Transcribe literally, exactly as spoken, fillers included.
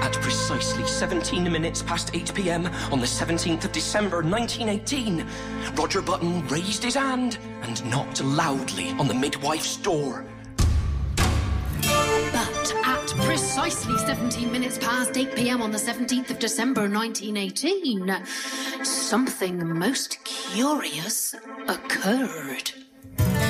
At precisely seventeen minutes past eight p m on the seventeenth of December nineteen eighteen, Roger Button raised his hand and knocked loudly on the midwife's door. But at precisely seventeen minutes past eight p m on the seventeenth of December nineteen eighteen, something most curious occurred.